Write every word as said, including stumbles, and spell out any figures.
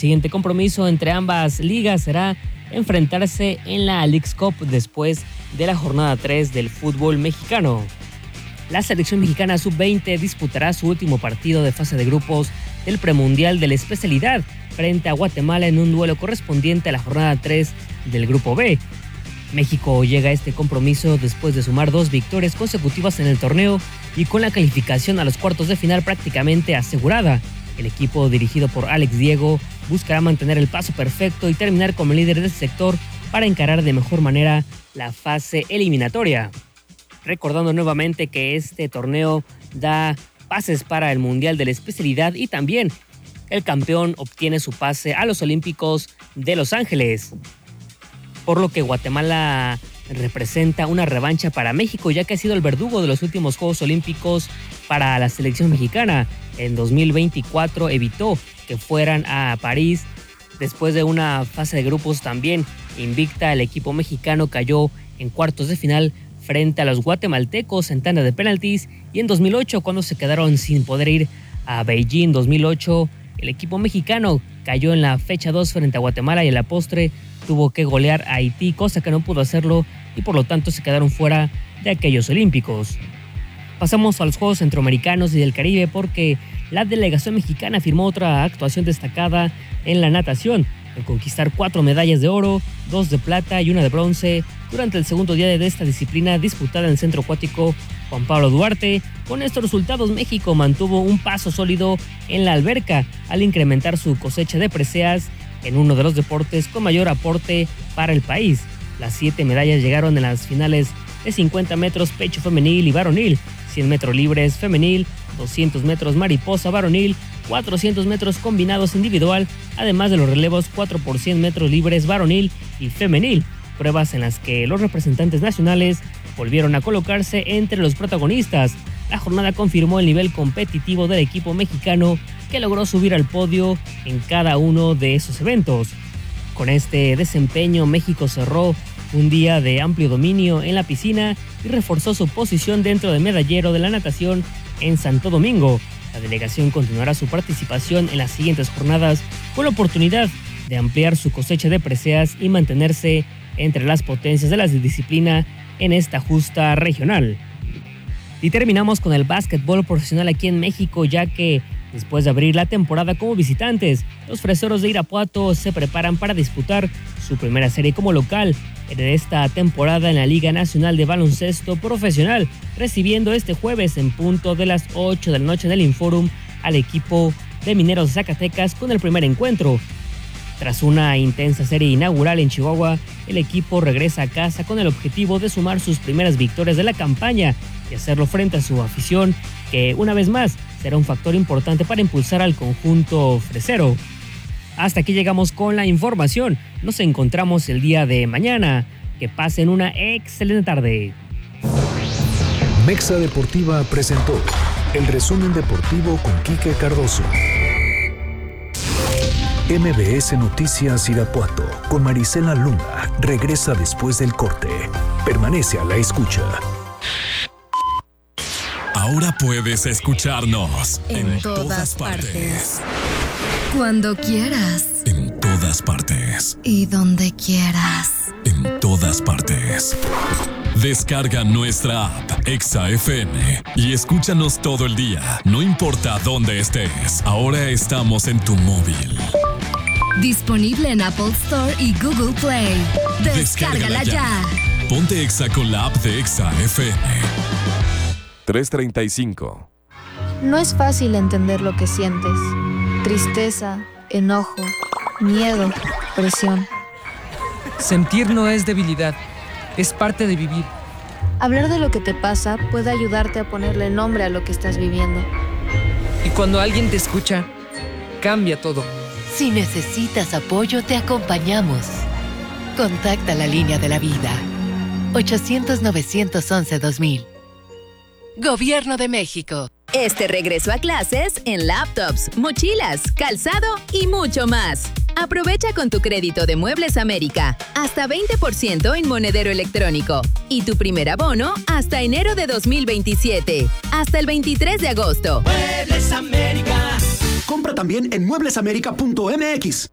siguiente compromiso entre ambas ligas será enfrentarse en la Leagues Cup después de la jornada tres del fútbol mexicano. La selección mexicana sub veinte disputará su último partido de fase de grupos del premundial de la especialidad frente a Guatemala en un duelo correspondiente a la jornada tres del grupo B. México llega a este compromiso después de sumar dos victorias consecutivas en el torneo y con la calificación a los cuartos de final prácticamente asegurada. El equipo dirigido por Alex Diego buscará mantener el paso perfecto y terminar como líder de este sector para encarar de mejor manera la fase eliminatoria. Recordando nuevamente que este torneo da pases para el Mundial de la especialidad y también el campeón obtiene su pase a los Olímpicos de Los Ángeles. Por lo que Guatemala representa una revancha para México, ya que ha sido el verdugo de los últimos Juegos Olímpicos para la selección mexicana. En dos mil veinticuatro evitó que fueran a París. Después de una fase de grupos también invicta, el equipo mexicano cayó en cuartos de final frente a los guatemaltecos en tanda de penaltis, y en dos mil ocho, cuando se quedaron sin poder ir a Beijing dos mil ocho, el equipo mexicano cayó en la fecha dos frente a Guatemala y en la postre tuvo que golear a Haití, cosa que no pudo hacerlo y por lo tanto se quedaron fuera de aquellos Olímpicos. Pasamos a los Juegos Centroamericanos y del Caribe porque la delegación mexicana firmó otra actuación destacada en la natación, al conquistar cuatro medallas de oro, dos de plata y una de bronce durante el segundo día de esta disciplina disputada en el Centro Acuático Juan Pablo Duarte. Con estos resultados, México mantuvo un paso sólido en la alberca al incrementar su cosecha de preseas en uno de los deportes con mayor aporte para el país. Las siete medallas llegaron en las finales de cincuenta metros pecho femenil y varonil, cien metros libres femenil, doscientos metros mariposa varonil, cuatrocientos metros combinados individual, además de los relevos cuatro por cien metros libres varonil y femenil, pruebas en las que los representantes nacionales volvieron a colocarse entre los protagonistas. La jornada confirmó el nivel competitivo del equipo mexicano, que logró subir al podio en cada uno de esos eventos. Con este desempeño, México cerró un día de amplio dominio en la piscina y reforzó su posición dentro del medallero de la natación en Santo Domingo. La delegación continuará su participación en las siguientes jornadas con la oportunidad de ampliar su cosecha de preseas y mantenerse entre las potencias de la disciplina en esta justa regional. Y terminamos con el básquetbol profesional aquí en México, ya que después de abrir la temporada como visitantes, los Freseros de Irapuato se preparan para disputar su primera serie como local en esta temporada en la Liga Nacional de Baloncesto Profesional, recibiendo este jueves en punto de las ocho de la noche en el Inforum al equipo de Mineros de Zacatecas con el primer encuentro. Tras una intensa serie inaugural en Chihuahua, el equipo regresa a casa con el objetivo de sumar sus primeras victorias de la campaña y hacerlo frente a su afición, que una vez más será un factor importante para impulsar al conjunto fresero. Hasta aquí llegamos con la información. Nos encontramos el día de mañana. Que pasen una excelente tarde. Mexa Deportiva presentó el resumen deportivo con Quique Cardoso. M B S Noticias Irapuato con Marisela Luna regresa después del corte. Permanece a la escucha. Ahora puedes escucharnos en, en todas, todas partes. partes. Cuando quieras. En todas partes. Y donde quieras. En todas partes. Descarga nuestra app Exa F M y escúchanos todo el día, no importa dónde estés. Ahora estamos en tu móvil. Disponible en Apple Store y Google Play. Descárgala, Descárgala ya. ya. Ponte Exa con la app de Exa F M. tres treinta y cinco. No es fácil entender lo que sientes. Tristeza, enojo, miedo, presión. Sentir no es debilidad, es parte de vivir. Hablar de lo que te pasa puede ayudarte a ponerle nombre a lo que estás viviendo. Y cuando alguien te escucha, cambia todo. Si necesitas apoyo, te acompañamos. Contacta la línea de la vida. ochocientos, novecientos once, dos mil. Gobierno de México. Este regreso a clases en laptops, mochilas, calzado y mucho más. Aprovecha con tu crédito de Muebles América hasta veinte por ciento en monedero electrónico y tu primer abono hasta enero de dos mil veintisiete, hasta el veintitrés de agosto. Muebles América. Compra también en mueblesamerica punto m x.